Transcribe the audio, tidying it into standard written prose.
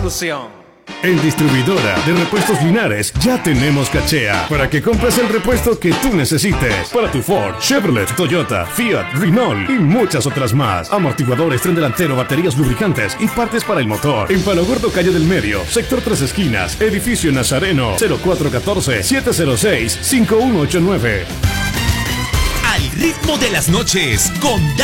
solución. En Distribuidora de Repuestos Linares ya tenemos Cachea para que compres el repuesto que tú necesites para tu Ford, Chevrolet, Toyota, Fiat, Renault y muchas otras más. Amortiguadores, tren delantero, baterías, lubricantes y partes para el motor. En Palo Gordo, calle del Medio, sector 3 esquinas, edificio Nazareno, 0414-706-5189. Al ritmo de las noches con